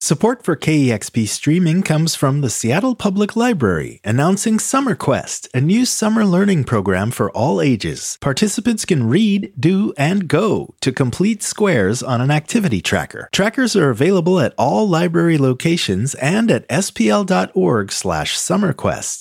Support for KEXP streaming comes from the Seattle Public Library, announcing Summer Quest, a new summer learning program for all ages. Participants can read, do, and go to complete squares on an activity tracker. Trackers are available at all library locations and at spl.org/summerquest.